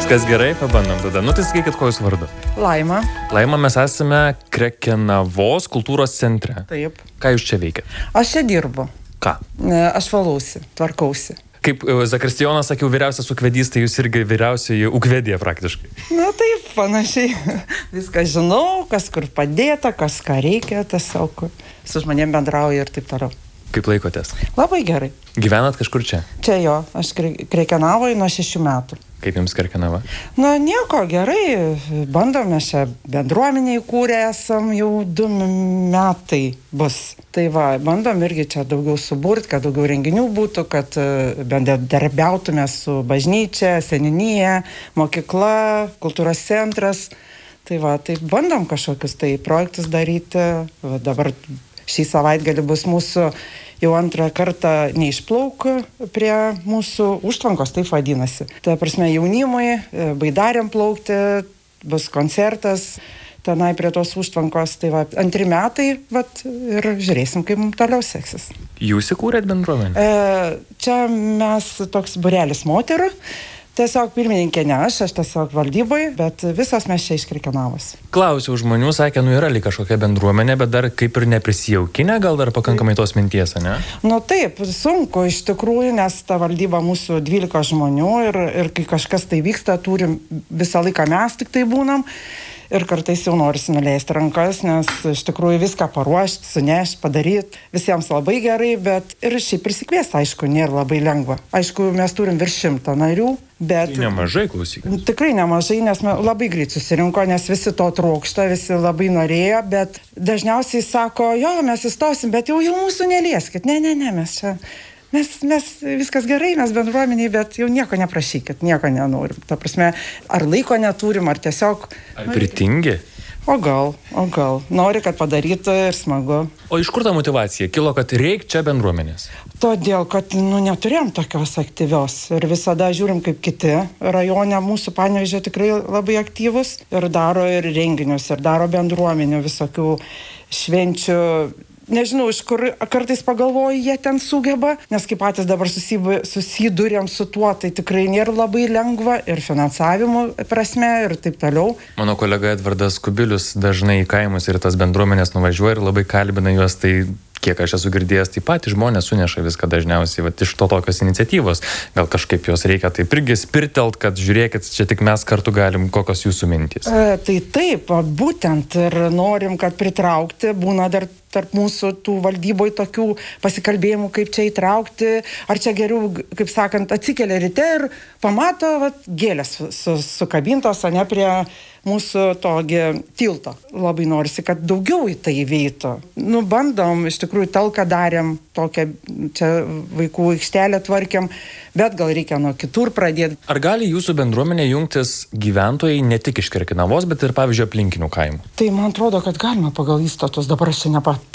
Viskas gerai, pabandom tada. Tai sakykit, ko jūs vardu? Laima. Laima, mes esame Krekenavos kultūros centre. Taip. Ką jūs čia veikiat? Aš čia dirbu. Ką? Aš valausi, tvarkausi. Kaip Zakristijonas sakiau, vyriausias ūkvedys, tai jūs irgi vyriausioji ūkvedė praktiškai. Na taip, panašiai. Viską žinau, kas kur padėta, kas ką reikia, tiesiog su žmonėm bendrauju ir taip toliau. Kaip laikotės? Labai gerai. Gyvenat kažkur čia? Čia jo, aš Krekenavoje nuo 6 metų. Kaip jums Krekenava? Na nieko, gerai. Bandome šią bendruomenę įkūrę esam, jau 2 metai bus. Tai va, bandom irgi čia daugiau suburti, kad daugiau renginių būtų, kad bendradarbiautume su bažnyčia, seniūnija, mokykla, kultūros centras. Tai va, tai bandom kažkokius tai projektus daryti. Va, dabar šį savaitgalį bus mūsų jau 2 kartą neišplauk prie mūsų užtvankos, taip vadinasi. Tai prasme jaunimui, baidariam plaukti, bus koncertas tenai prie tos užtvankos. Tai va, 2 metai, vat, ir žiūrėsim, kaip mums toliau seksis. Jūs įkūrėt bendruomenę? Čia mes toks būrelis moterų. Tiesiog pirmininkė ne aš tiesiog valdyboje, bet visos mes čia iš Krekenavos. Klausiau žmonių, sakė, yra lyg kažkokia bendruomenė, bet dar kaip ir neprisijaukinę, gal dar pakankamai tos minties, ne? Nu taip, sunku iš tikrųjų, nes ta valdyba mūsų 12 žmonių ir kai kažkas tai vyksta, turim visą laiką mes tik tai būnam. Ir kartais jau norisi nuleisti rankas, nes iš tikrųjų viską paruošti, sunešti, padaryti. Visiems labai gerai, bet ir šiaip prisikviesti, aišku, nėra labai lengva. Aišku, mes turim virš 100 narių, bet... Tai nemažai, klausykit. Tikrai nemažai, nes labai greit susirinko, nes visi to trokšta, visi labai norėjo, bet dažniausiai sako, jo, mes įstosim, bet jau mūsų nelieskit. Ne, mes čia... Mes viskas gerai, mes bendruomeniai, bet jau nieko neprašykit, nieko nenorim. Ta prasme, ar laiko neturim, ar tiesiog... Ar pritingi? O gal. Nori, kad padarytų ir smagu. O iš kur ta motyvacija? Kilo, kad reik čia bendruomenės? Todėl, kad neturėjom tokios aktyvios ir visada žiūrim kaip kiti rajone, mūsų Panevėžio tikrai labai aktyvus ir daro ir renginius, ir daro bendruomenių visokių švenčių. Nežinau, iš kur kartais pagalvoju, jie ten sugeba, nes kaip patys dabar susidurėm su tuo, tai tikrai nėra labai lengva ir finansavimo prasme ir taip toliau. Mano kolega Edvardas Kubilius dažnai į kaimus ir tas bendruomenės nuvažiuoja ir labai kalbina juos, tai kiek aš esu girdėjęs, tai patys žmonės suneša viską dažniausiai, va, iš to tokios iniciatyvos. Gal kažkaip jos reikia taip irgi spirtelt, kad žiūrėkit, čia tik mes kartu galim, kokios jūsų mintys. Tai taip, būtent ir norim, kad pritraukti, būna dar tarp mūsų tų valdyboj tokių pasikalbėjimų, kaip čia įtraukti, ar čia geriau, kaip sakant, atsikelia ryte ir pamato, va, gėlės sukabintos, ne prie mūsų togi tilto. Labai norisi, kad daugiau į tai įveitų. Bandom, iš tikrųjų, talką darėm, tokią čia vaikų aikštelę tvarkėm, bet gal reikia nuo kitur pradėti. Ar gali jūsų bendruomenė jungtis gyventojai ne tik iš Krekenavos, bet ir, pavyzdžiui, aplinkinių kaimų? Tai man atrodo, kad galima pagal įstatus, dabar aš čia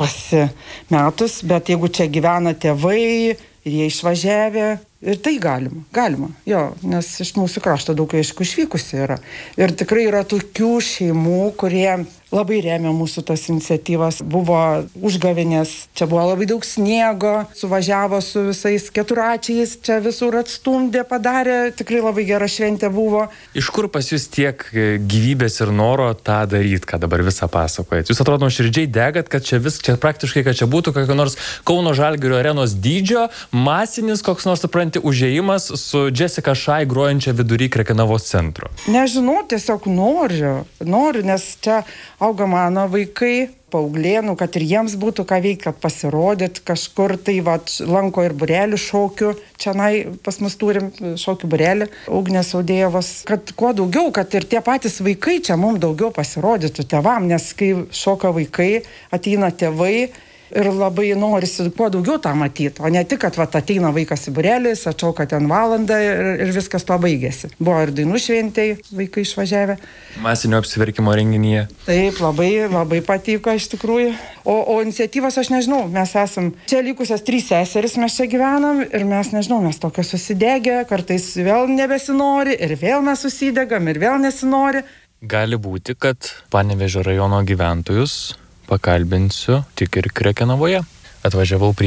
nepasimetus, bet jeigu čia gyvena tėvai ir jie išvažiavę, ir tai galima, jo, nes iš mūsų krašto daug aišku išvykusi yra. Ir tikrai yra tokių šeimų, kurie labai remia mūsų tas iniciatyvas. Buvo užgavėnės, čia buvo labai daug sniego, suvažiavo su visais keturračiais, čia visur atstumdė, padarė, tikrai labai gera šventė buvo. Iš kur pas jūs tiek gyvybės ir noro tą daryti, ką dabar visą pasakojat? Jūs atrodo nuoširdžiai degat, kad čia praktiškai, kad čia būtų kokio nors Kauno Žalgirio arenos dydžio, masinis koks nors, supranti, užėjimas su Jessica Shai grojančia vidury Krekenavos centro. Nežinau, tiesiog noriu, nes čia auga mano vaikai, paauglėnų, kad ir jiems būtų ką veikti, kad pasirodyt kažkur, tai lanko ir būrelį šokių, čia pas mus turim šokių būrelį, Ugnės Audėjevos, kad kuo daugiau, kad ir tie patys vaikai čia mums daugiau pasirodytų tėvam, nes kai šoka vaikai, ateina tėvai, ir labai norisi kuo daugiau tą matyti, o ne tik, kad ateina vaikas į būrelį, atšauka ten valandą ir viskas to baigėsi. Buvo ir dainų šventėj, vaikai išvažiavę. Masinio apsiverkimo renginyje. Taip, labai patiko iš tikrųjų. O iniciatyvas aš nežinau, mes esam čia likusios 3 seseris, mes čia gyvenam ir mes nežinau, mes tokios susidegę, kartais vėl nebesinori ir vėl mes susidegam ir vėl nesinori. Gali būti, kad Panevėžio rajono gyventojus pakalbinsiu tik ir Krekenavoje. Atvažiavau prie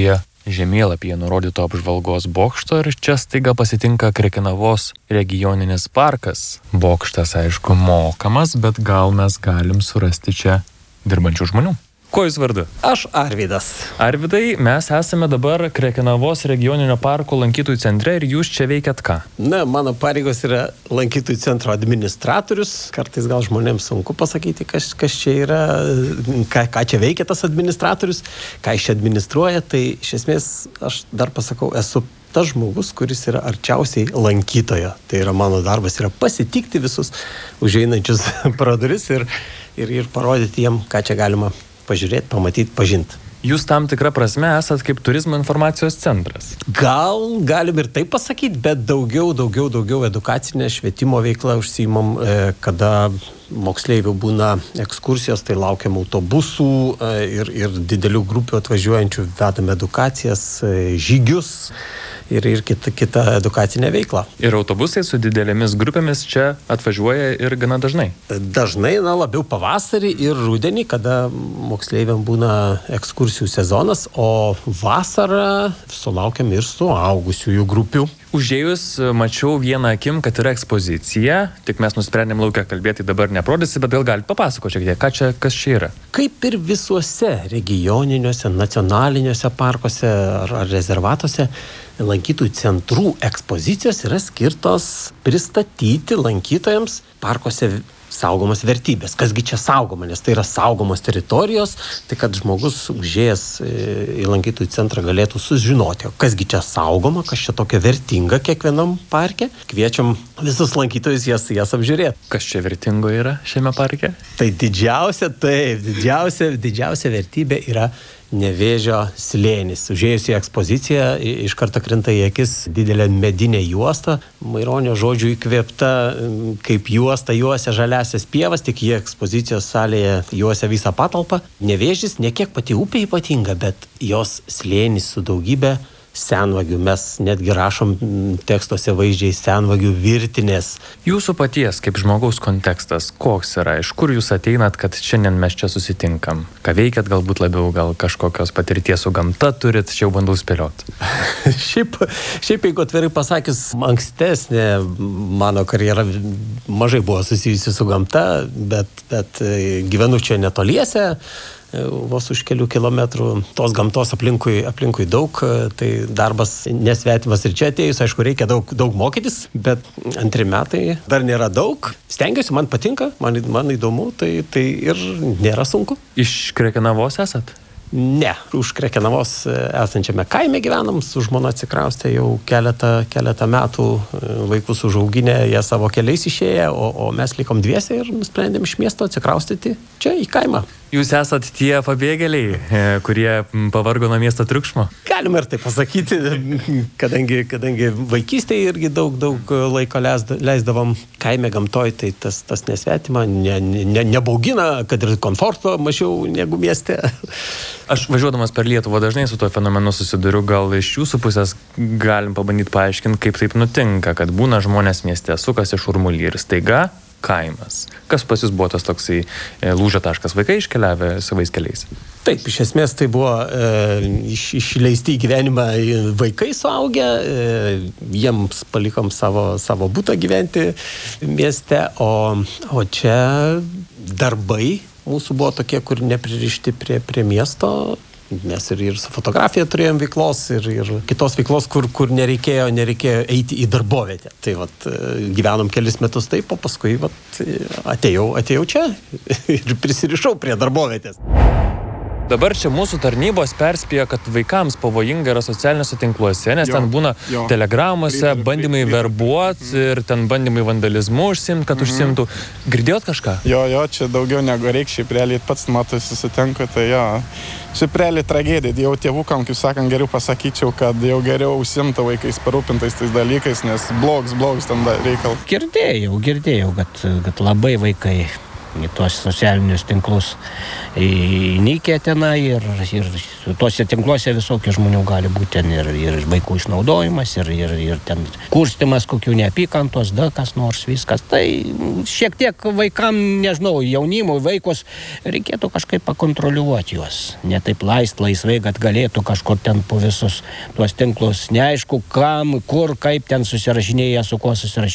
žemėlapyje nurodyto apžvalgos bokšto ir čia staiga pasitinka Krekenavos regioninis parkas. Bokštas, aišku, mokamas, bet gal mes galim surasti čia dirbančių žmonių. Kuo jūs vardu? Aš Arvydas. Arvydai, mes esame dabar Krekenavos regioninio parko lankytojų centre ir jūs čia veikiat ką? Na, mano pareigos yra lankytojų centro administratorius. Kartais gal žmonėms sunku pasakyti, kas čia yra, ką čia veikia tas administratorius, ką jis čia administruoja. Tai iš esmės, aš dar pasakau, esu tas žmogus, kuris yra arčiausiai lankytojo. Tai yra mano darbas, yra pasitikti visus užeinančius pro duris ir parodyti jiem, ką čia galima pažiūrėti, pamatyti, pažinti. Jūs tam tikrą prasme esat kaip turizmo informacijos centras. Gal galim ir taip pasakyti, bet daugiau edukacinė švietimo veikla užsiimam, kada moksleivių būna ekskursijos, tai laukiam autobusų ir didelių grupių atvažiuojančių, vedam edukacijas, žygius ir kitą edukacinę veiklą. Ir autobusai su didelėmis grupėmis čia atvažiuoja ir gana dažnai? Dažnai, labiau pavasarį ir rudenį, kada moksleiviam būna ekskursijų sezonas, o vasarą sulaukiam ir suaugusiųjų grupių. Užėjus mačiau vieną akim, kad yra ekspozicija, tik mes nusprendėm laukia kalbėti, dabar neprodysi, bet gal galite papasakoti šiek tiek, kas čia yra? Kaip ir visuose regioniniuose, nacionaliniuose parkuose ar rezervatuose, lankytojų centrų ekspozicijos yra skirtos pristatyti lankytojams parkuose saugomas vertybės. Kasgi čia saugoma, nes tai yra saugomos teritorijos, tai kad žmogus užėjęs į lankytojų centrą galėtų sužinoti, kasgi čia saugoma, kas čia tokia vertinga kiekvienam parke. Kviečiam visus lankytojus jas apžiūrėti. Kas čia vertingo yra šiame parke? Tai didžiausia vertybė yra Nevėžio slėnis. Užėjus į ekspoziciją, iš karto krinta į akis didelė medinė juosta, Maironio žodžių įkvėpta, kaip juosta juosia žaliasias pievas, tik į ekspozicijos salėje juosia visą patalpą. Nevėžis ne kiek pati upė ypatinga, bet jos slėnis su daugybė senvagių. Mes netgi rašom tekstuose vaizdžiai senvagių virtinės. Jūsų paties kaip žmogaus kontekstas, koks yra? Iš kur jūs ateinat, kad šiandien mes čia susitinkam? Ką veikiat, galbūt labiau, gal kažkokios patirties su gamta turit, čia jau bandau spėliot. Šiaip, jeigu atvirai pasakius, ankstesnė mano karjera mažai buvo susijusi su gamta, bet gyvenu čia netoliese, vos už kelių kilometrų, tos gamtos aplinkui daug, tai darbas nesvetimas ir čia atėjus, aišku, reikia daug mokytis, bet 2 metai dar nėra daug. Stengiuosi, man patinka, man įdomu, tai ir nėra sunku. Iš Krekenavos esat? Ne, už Krekenavos esančiame kaime gyvenam, su žmona atsikraustė jau keletą metų, vaikus užauginę, jie savo keliais išėję, o mes likom dviese ir nusprendėm iš miesto atsikraustyti čia į kaimą. Jūs esat tie pabėgėliai, kurie pavargo nuo miesto triukšmo? Galima ir tai pasakyti, kadangi vaikystėje irgi daug laiko leisdavom kaime gamtoj, tai tas nesvetima, nebaugina, kad ir komforto mažiau negu mieste. Aš važiuodamas per Lietuvą dažnai su tuo fenomenu susiduriu, gal iš jūsų pusės galim pabandyti paaiškinti, kaip taip nutinka, kad būna žmonės mieste, sukasi šurmulį ir staiga kaimas. Kas pas jūs buvo tas toksai lūžio taškas? Vaikai iškeliavę savais keliais? Taip, iš esmės tai buvo išleisti į gyvenimą vaikai suaugę, jiems palikom savo butą gyventi mieste, o čia darbai mūsų buvo tokie, kur nepririšti prie miesto. Mes ir su fotografija turėjom veiklos ir kitos veiklos, kur nereikėjo eiti į darbovietę. Tai gyvenom kelis metus taip, o paskui atėjau čia ir prisirišau prie darbovietės. Dabar čia mūsų tarnybos perspėja, kad vaikams pavojinga yra socialiniuose tinkluose, nes ten būna telegramuose bandymai verbuoti ir ten bandymai vandalizmu užsimti, kad užsimtų. Girdėjot kažką? Jo, čia daugiau negu reikia, šiaip realiai pats matai susitinku, tai jo. Šiaip realiai tragedija, jau tėvukam, kaip sakant, geriau pasakyčiau, kad jau geriau užsimta vaikais parūpintais tais dalykais, nes blogs ten reikal. Girdėjau, kad labai vaikai į tuos socialinius tinklus įnikę tenai ir tuose tinkluose visokių žmonių gali būti ten ir vaikų išnaudojimas, ir ten kurstimas kokių neapykantos, kas nors viskas. Tai šiek tiek vaikam, nežinau, jaunimui, vaikus reikėtų kažkaip pakontroliuoti juos. Ne taip laisvai, kad galėtų kažkur ten po visus tuos tinklus. Neaišku, kam, kur, kaip ten susirašinėja, su kuo susirašinėja.